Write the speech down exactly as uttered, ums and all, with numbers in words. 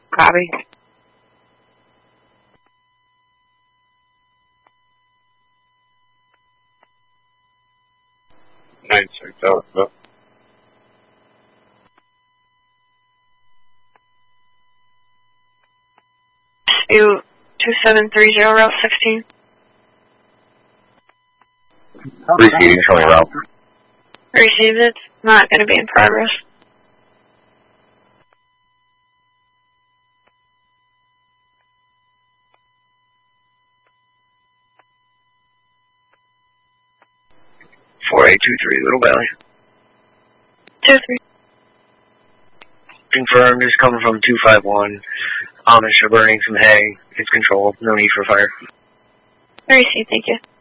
Copy. Nine six Alpha. You two seven three zero Route sixteen. Receiving, showing route. Receive it. Not going to be in progress. four eight two three, Little Valley. two three. Confirmed, is coming from two five one. Amish are burning some hay. It's controlled. No need for fire. Receive, thank you.